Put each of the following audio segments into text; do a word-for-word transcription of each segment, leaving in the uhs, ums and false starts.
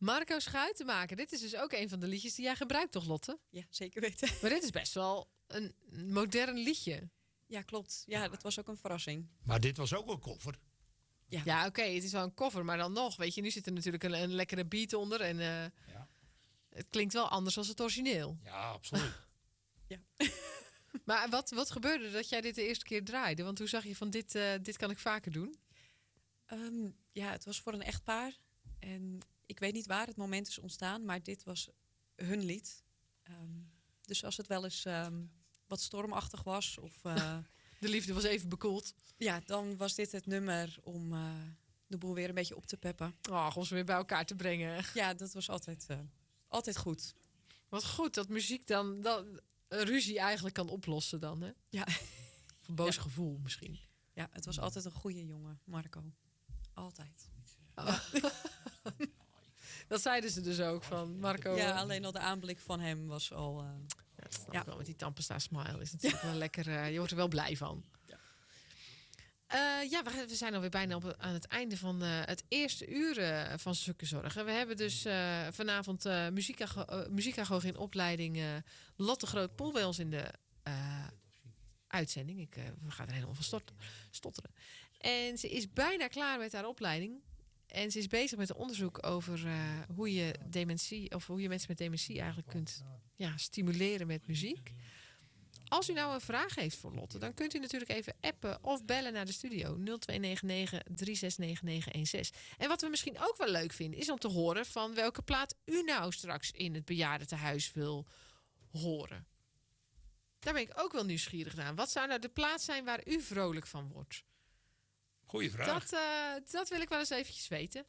Marco Schuitenmaker. Dit is dus ook een van de liedjes die jij gebruikt, toch, Lotte? Ja, zeker weten. Maar dit is best wel een modern liedje. Ja, klopt. Ja, dat was ook een verrassing. Maar dit was ook een koffer. Ja, Ja, oké, okay, het is wel een cover, maar dan nog. Weet je, nu zit er natuurlijk een, een lekkere beat onder. En uh, Ja. het klinkt wel anders dan het origineel. Ja, absoluut. ja. Maar wat, wat gebeurde dat jij dit de eerste keer draaide? Want hoe zag je van dit, uh, dit kan ik vaker doen? Um, ja, het was voor een echtpaar. En ik weet niet waar het moment is ontstaan, maar dit was hun lied. Um, dus als het wel eens um, wat stormachtig was of... Uh, de liefde was even bekoeld. Ja, dan was dit het nummer om uh, de boel weer een beetje op te peppen. Oh, om ze weer bij elkaar te brengen. Ja, dat was altijd, uh, altijd goed. Wat goed dat muziek dan, dan een ruzie eigenlijk kan oplossen dan, hè? Ja. Of een boos ja. gevoel misschien. Ja, het was altijd een goede jongen, Marco. Altijd. Oh. Dat zeiden ze dus ook van Marco. Ja, alleen al de aanblik van hem was al... Uh, ja, dat snap ja. ik wel. Met die tandpasta smile is natuurlijk ja. wel lekker. Uh, je wordt er wel blij van. Ja, uh, ja we, we zijn alweer bijna op, aan het einde van uh, het eerste uur uh, van Zukke Zorgen. We hebben dus uh, vanavond uh, muziekago- uh, muziekagoog in opleiding uh, Lotte Groot-Poel bij ons in de uh, uitzending. Ik uh, ga er helemaal van stot- stotteren. En ze is bijna klaar met haar opleiding. En ze is bezig met een onderzoek over uh, hoe je dementie of hoe je mensen met dementie eigenlijk kunt ja, stimuleren met muziek. Als u nou een vraag heeft voor Lotte, dan kunt u natuurlijk even appen of bellen naar de studio nul twee negen negen drie zes negen negen een zes. En wat we misschien ook wel leuk vinden, is om te horen van welke plaat u nou straks in het bejaardentehuis wil horen. Daar ben ik ook wel nieuwsgierig naar. Wat zou nou de plaat zijn waar u vrolijk van wordt? Goeie vraag. Dat, uh, dat wil ik wel eens eventjes weten.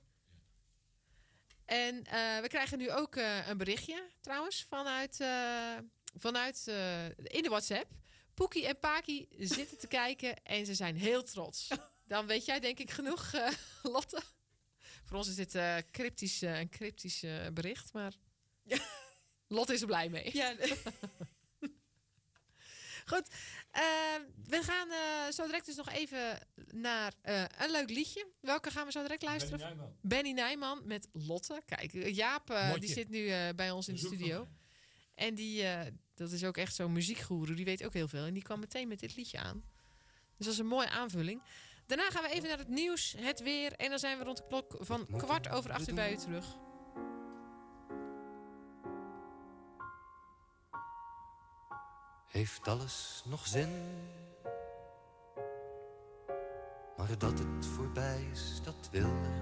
En uh, we krijgen nu ook uh, een berichtje trouwens vanuit, uh, vanuit uh, in de WhatsApp. Poekie en Paki zitten te kijken en ze zijn heel trots. Dan weet jij denk ik genoeg, uh, Lotte. Voor ons is dit uh, cryptisch, uh, een cryptisch uh, bericht, maar ja. Lotte is er blij mee. Ja. Goed, uh, we gaan uh, zo direct dus nog even naar uh, een leuk liedje. Welke gaan we zo direct luisteren? Benny Nijman. Benny Nijman met Lotte. Kijk, Jaap uh, die zit nu uh, bij ons in de studio. En die, uh, dat is ook echt zo'n muziekgoeroe. Die weet ook heel veel. En die kwam meteen met dit liedje aan. Dus dat is een mooie aanvulling. Daarna gaan we even naar het nieuws, het weer. En dan zijn we rond de klok van kwart over acht uur bij u terug. Heeft alles nog zin? Maar dat het voorbij is, dat wil er